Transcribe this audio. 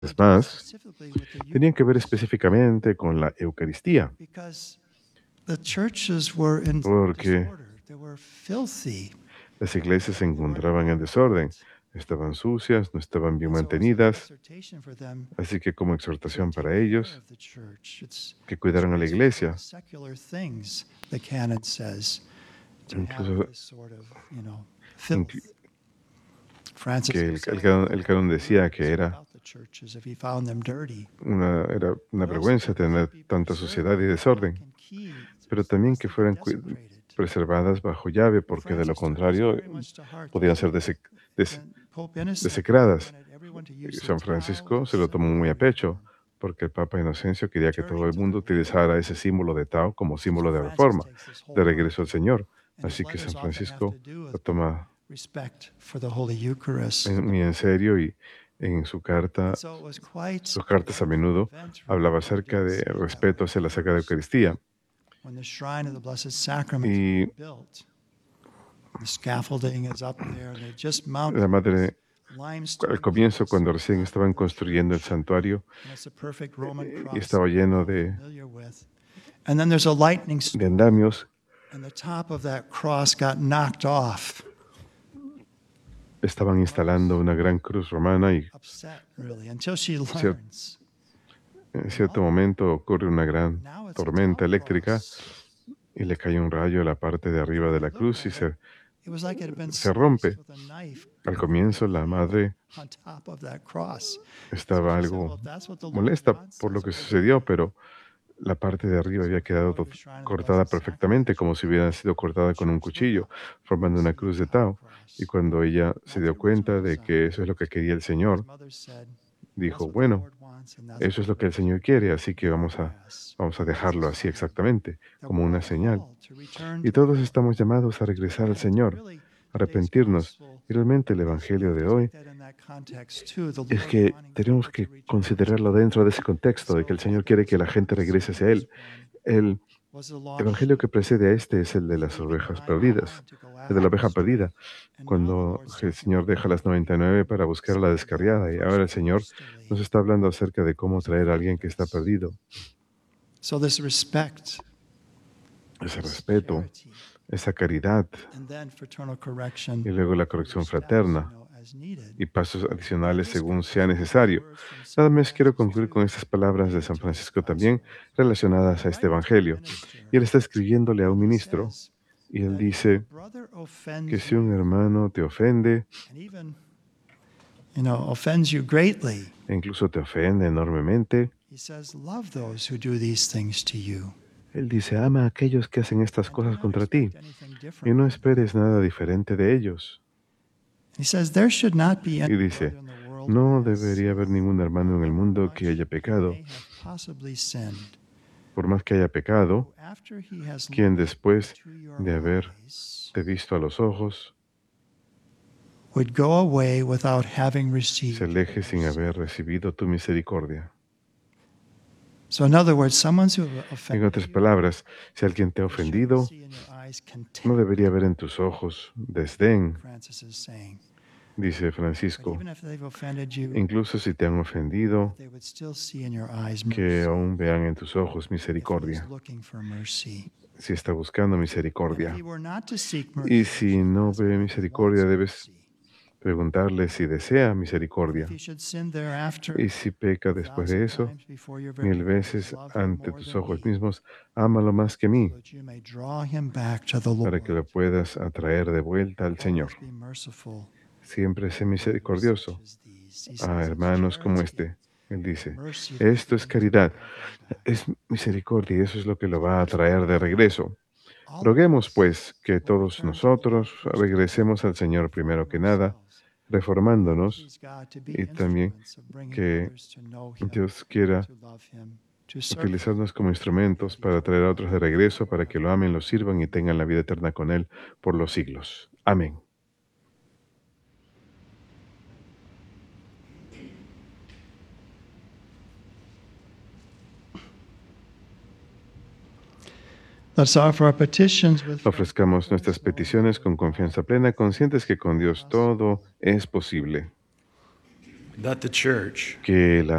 Es dealt más, specifically with the tenían que ver Eucharist específicamente con la Eucaristía, because the churches were in porque disorder. They were filthy. las iglesias se They weren't encontraban en desorden, organized. estaban sucias, no estaban bien And so, as an mantenidas, exhortation for them, así que como is to exhortación take para care ellos, of the church. que It's cuidaran a la wasteful of iglesia, secular things, the canon says, to have incluso this sort of, inclu- filth. Francis que would el, say el that canon, he el would canon decía que sweep era out the churches if he found them dirty. era una But also vergüenza because they tener be tanta preserved suciedad y by lock desorden, and key, pero también lest que they be fueran desecrated. preservadas bajo llave, Well, porque de lo Francis took this contrario very much to heart. podían ser des- And Pope Innocent desecradas. wanted everyone to Y use the San towel Francisco of se lo tomó muy a reform. pecho, porque el Papa Inocencio quería que todo Returning el to the mundo utilizara ese Redeemer. símbolo de Tao como So símbolo de Francis reforma, takes this de regreso al wholeheartedly. Señor. And his Así que San letters often have to Francisco do lo with toma respect for the Holy Eucharist. muy en serio y en And so it was quite sus a cartas a wonderful menudo event, really, hablaba when we get acerca to de see it that respeto way hacia la Sagrada first. Eucaristía. When the shrine of the Blessed Sacrament is Y being built, the scaffolding is up there, and they just mounted la Madre, this limestone al comienzo, cross cuando on recién top of estaban the construyendo el church. santuario, And it's a perfect Roman y cross estaba that we're lleno all de, familiar with. And then there's a lightning de storm, andamios, and the top of that cross got knocked off. estaban instalando una gran cruz romana y Upset, really, until she cier- learns. en cierto momento ocurre una gran Now it's a tormenta tall eléctrica cross. y le cae un rayo a la parte de arriba de If you la looked cruz y at it, it was like it had been se sliced rompe. with a knife Al comienzo la madre on top of that cross. So estaba she said, algo well, if that's what the Lord molesta wants, por lo that's que what we're going to sucedió, do. pero la parte de arriba había So if you quedado go to the shrine of the cortada Blessed Sacrament, perfectamente, como si hubiera sido cortada the con un church looked cuchillo, up formando to una see the cruz de tall Tao. Y cross, cuando ella se not the dio cuenta original de design. que eso es lo que quería el His Señor, mother said, that's dijo, what the bueno, Lord wants, and that's eso what es we're lo que el going to do. Señor quiere, así que Yes, vamos a this is dejarlo a así sign exactamente, that como we're una all señal. called to return Y to the todos Lord, estamos llamados a to regresar al repent, and Señor, really a today's arrepentirnos. gospel Y realmente el is we Evangelio have de to hoy take that in that context too, the es Lord que wanting tenemos people to que return to considerarlo Him. dentro de ese contexto, de que So el Señor what quiere was que la gente regrese hacia preceding Él. this one El was the lost Evangelio que sheep, precede a este es el de las leaving the ovejas 99 perdidas, to go el de la after the oveja stray. perdida, And now the cuando Lord's el talking Señor about deja las 99 para buscar a la some of that descarriada. Y ahora el Señor nos firstly. está hablando acerca de cómo So traer a alguien que está forgiveness. perdido. So this respect, Ese this respeto, charity, esa caridad, and then fraternal y correction, luego la further corrección steps, fraterna as needed. y pasos And I adicionales just según sea conclude with these necesario. words from Nada St. más quiero Francis concluir con too, estas palabras de relating San to this Francisco también gospel. relacionadas He's a este writing to a Evangelio. minister, Y él está escribiéndole a un and he ministro says y él that if a dice brother que offends si un you, hermano te ofende, and even, offends you greatly, e incluso te ofende enormemente, he says, love those who do these things to you. él dice, ama a aquellos que hacen estas And do cosas not contra ti expect anything y different no from them. esperes nada diferente de ellos. He says there should not be any Y brother dice, in the world no who has debería haber sinned, ningún hermano en el however mundo que much haya he pecado. may have possibly sinned, Por más que haya pecado, who after he has quien looked después into your de haberte eyes visto a los ojos, would go away without having se received your aleje sin mercy. haber recibido tu misericordia. So in other words, someone who En offended otras you, palabras, si alguien te ha they shouldn't ofendido, see in your eyes no contempt, debería haber en tus ojos desdén, Francis is saying. dice But Francisco. even if they've offended you, Incluso si te han ofendido, they would still see in your eyes que mercy aún vean en tus ojos if he was misericordia, looking for mercy. si está buscando And if misericordia. he were not to seek Y mercy, si no ve misericordia, debes preguntarle si desea misericordia. if he should sin thereafter, Y si peca después de 1,000 eso, times before your very 1000 eyes, veces love him ante more tus than ojos me, mismos, ámalo más que mí, so that you may draw him back to the para que lo Lord. puedas atraer de vuelta al Señor. Always be merciful, Siempre sé brothers such misericordioso as these. He a says, hermanos como charity, este. Él dice, mercy, esto es forgiveness, caridad, draw him back. es misericordia y eso es lo que lo va a traer de regreso. All of Roguemos us pues que will todos return to the Lord nosotros first of all, regresemos al Señor primero que reforming nada, ourselves, reformándonos, please God, to be y también instruments of bringing que others to know him, Dios quiera to love him, to serve him. utilizarnos como instrumentos para traer a otros de regreso, para que lo amen, lo sirvan y tengan la vida eterna con Él por los siglos. Amén. Let's offer our petitions with Ofrezcamos nuestras peticiones con confianza plena, conscientes que con Dios todo es posible. that the church que la